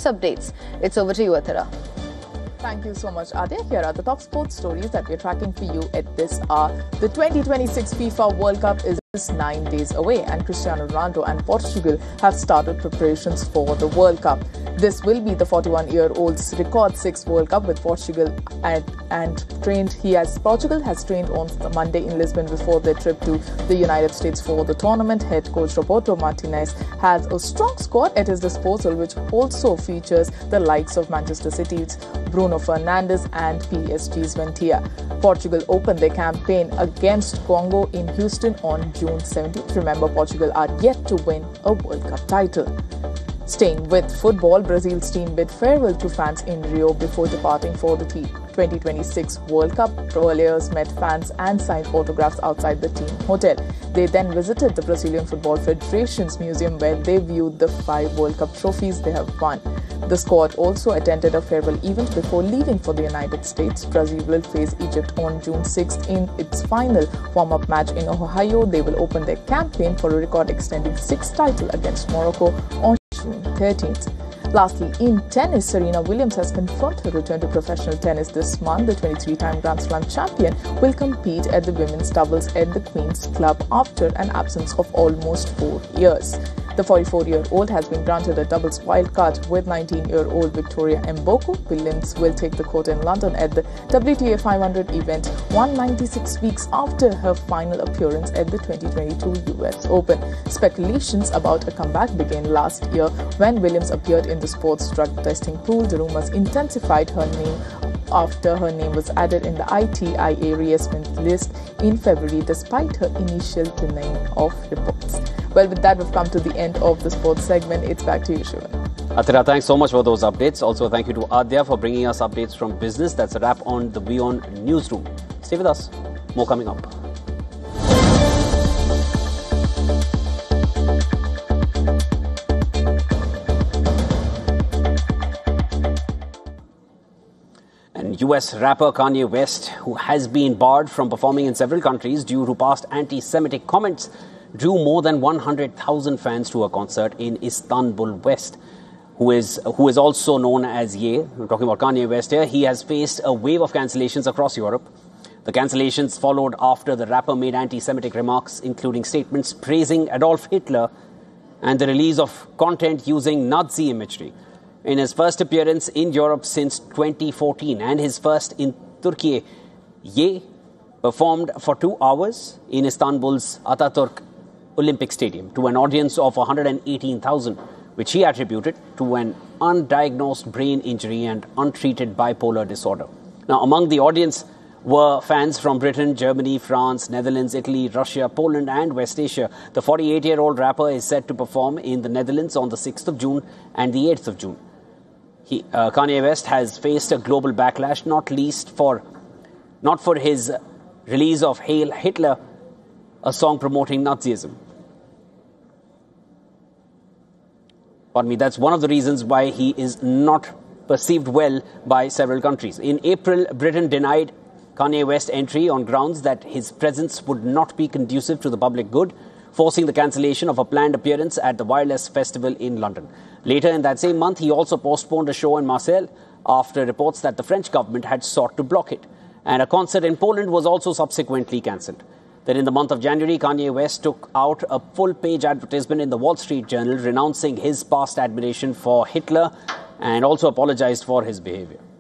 sports updates. It's over to you, Athara. Thank you so much, Adya. Here are the top sports stories that we're tracking for you at this hour. The 2026 FIFA World Cup is 9 days away, and Cristiano Ronaldo and Portugal have started preparations for the World Cup. This will be the 41-year-old's record 6th World Cup with Portugal Portugal has trained on Monday in Lisbon before their trip to the United States for the tournament. Head coach Roberto Martinez has a strong squad at his disposal, which also features the likes of Manchester City's Bruno Fernandes and PSG's Ventia. Portugal opened their campaign against Congo in Houston on June 17th. Remember, Portugal are yet to win a World Cup title. Staying with football, Brazil's team bid farewell to fans in Rio before departing for the 2026 World Cup. Players met fans and signed autographs outside the team hotel. They then visited the Brazilian Football Federation's museum, where they viewed the 5 World Cup trophies they have won. The squad also attended a farewell event before leaving for the United States. Brazil will face Egypt on June 6th in its final warm-up match in Ohio. They will open their campaign for a record-extending 6th title against Morocco on June 13th. Lastly, in tennis, Serena Williams has confirmed her return to professional tennis this month. The 23-time Grand Slam champion will compete at the women's doubles at the Queen's Club after an absence of almost 4 years. The 44-year-old has been granted a doubles wildcard with 19-year-old Victoria Mboko. Williams will take the court in London at the WTA 500 event 196 weeks after her final appearance at the 2022 US Open. Speculations about a comeback began last year when Williams appeared in the sports drug testing pool. The rumors intensified after her name was added in the ITIA reassessment list in February, despite her initial denying of reports. Well, with that, we've come to the end of the sports segment. It's back to you, Shivan. Athara, thanks so much for those updates. Also, thank you to Adya for bringing us updates from business. That's a wrap on the WION Newsroom. Stay with us. More coming up. And US rapper Kanye West, who has been barred from performing in several countries due to past anti-Semitic comments, drew more than 100,000 fans to a concert in Istanbul West, who is also known as Ye. We're talking about Kanye West here. He has faced a wave of cancellations across Europe. The cancellations followed after the rapper made anti-Semitic remarks, including statements praising Adolf Hitler and the release of content using Nazi imagery. In his first appearance in Europe since 2014 and his first in Turkey, Ye performed for 2 hours in Istanbul's Ataturk Olympic Stadium to an audience of 118,000, which he attributed to an undiagnosed brain injury and untreated bipolar disorder. Now, among the audience were fans from Britain, Germany, France, Netherlands, Italy, Russia, Poland and West Asia. The 48-year-old rapper is set to perform in the Netherlands on the 6th of June and the 8th of June. Kanye West has faced a global backlash, not for his release of Hail Hitler, a song promoting Nazism. Pardon me, that's one of the reasons why he is not perceived well by several countries. In April, Britain denied Kanye West entry on grounds that his presence would not be conducive to the public good, forcing the cancellation of a planned appearance at the Wireless Festival in London. Later in that same month, he also postponed a show in Marseille after reports that the French government had sought to block it. And a concert in Poland was also subsequently cancelled. Then in the month of January, Kanye West took out a full-page advertisement in the Wall Street Journal renouncing his past admiration for Hitler and also apologized for his behavior.